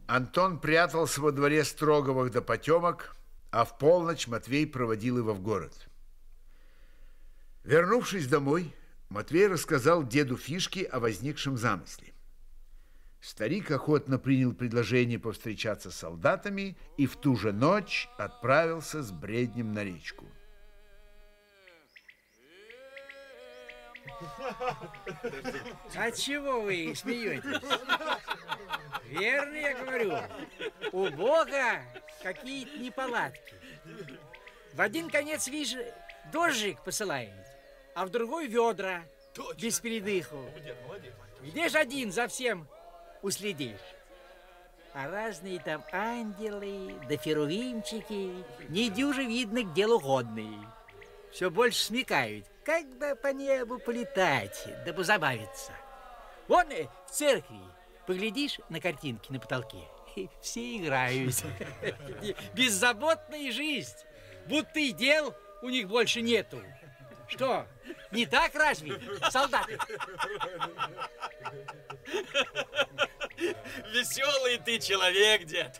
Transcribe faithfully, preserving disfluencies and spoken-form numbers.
Антон прятался во дворе Строговых до потемок, а в полночь Матвей проводил его в город. Вернувшись домой, Матвей рассказал деду Фишке о возникшем замысле. Старик охотно принял предложение повстречаться с солдатами и в ту же ночь отправился с бреднем на речку. А чего вы смеетесь? Верно я говорю. У Бога какие-то неполадки. В один конец, видишь, дождик посылает, а в другой ведра. Точно. Без передыху. Где же один за всем уследишь? А разные там ангелы, да херувимчики, не дюже видно к делу годные. Все больше смекают, как бы по небу полетать, да позабавиться. Вон в церкви поглядишь на картинки на потолке, все играют. Беззаботная жизнь, будто и дел у них больше нету. Что, не так разве, солдаты? Веселый ты человек, дед.